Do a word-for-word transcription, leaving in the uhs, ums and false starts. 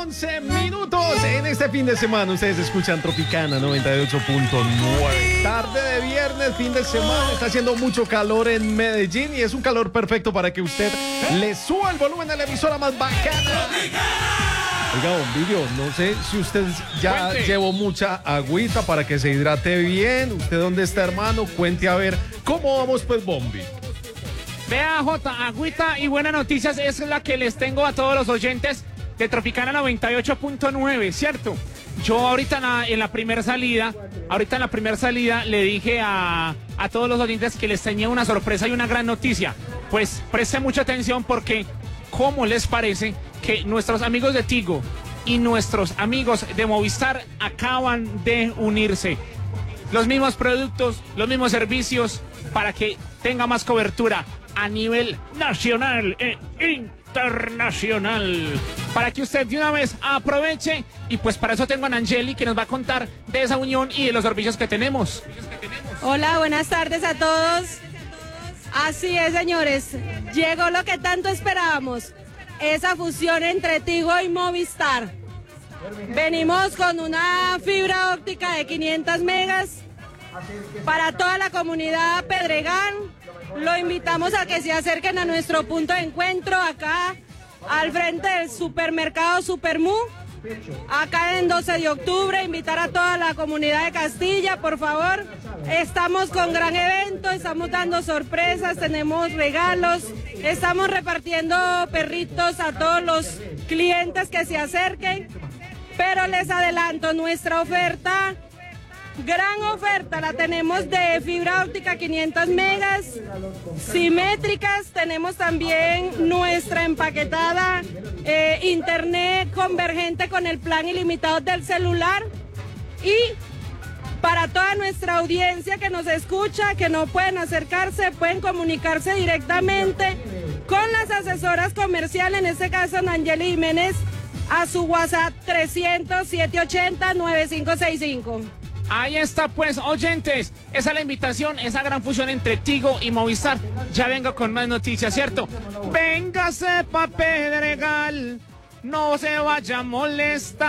once minutos en este fin de semana. Ustedes escuchan Tropicana noventa y ocho punto nueve. Tarde de viernes, fin de semana. Está haciendo mucho calor en Medellín y es un calor perfecto para que usted le suba el volumen a la emisora más bacana. Oiga, Bombillo, no sé si usted ya Cuente. llevó mucha agüita para que se hidrate bien. ¿Usted dónde está, hermano? Cuente a ver cómo vamos, pues, Bombi. Vea, Jota, agüita y buenas noticias es la que les tengo a todos los oyentes de Tropicana noventa y ocho punto nueve, ¿cierto? Yo ahorita en la, en la primera salida, ahorita en la primera salida le dije a, a todos los oyentes que les tenía una sorpresa y una gran noticia. Pues presten mucha atención porque, ¿cómo les parece que nuestros amigos de Tigo y nuestros amigos de Movistar acaban de unirse? Los mismos productos, los mismos servicios para que tenga más cobertura a nivel nacional e internacional. Para que usted de una vez aproveche. Y pues para eso tengo a Nangeli que nos va a contar de esa unión y de los servicios que tenemos. Hola, buenas tardes a todos. Así es, señores. Llegó lo que tanto esperábamos. Esa fusión entre Tigo y Movistar. Venimos con una fibra óptica de quinientas megas para toda la comunidad Pedregal. Lo invitamos a que se acerquen a nuestro punto de encuentro acá al frente del supermercado Supermu, acá en doce de octubre. Invitar a toda la comunidad de Castilla, por favor. Estamos con gran evento, estamos dando sorpresas, tenemos regalos, estamos repartiendo perritos a todos los clientes que se acerquen. Pero les adelanto, nuestra oferta, gran oferta, la tenemos de fibra óptica quinientas megas, simétricas. Tenemos también nuestra empaquetada eh, internet convergente con el plan ilimitado del celular. Y para toda nuestra audiencia que nos escucha, que no pueden acercarse, pueden comunicarse directamente con las asesoras comerciales, en este caso Nangeli Jiménez, a su WhatsApp trescientos, setecientos ochenta, noventa y cinco sesenta y cinco. Ahí está, pues, oyentes. Esa es la invitación, esa gran fusión entre Tigo y Movistar. Ya vengo con más noticias, ¿cierto? Véngase pa' Pedregal, no se vaya a molestar.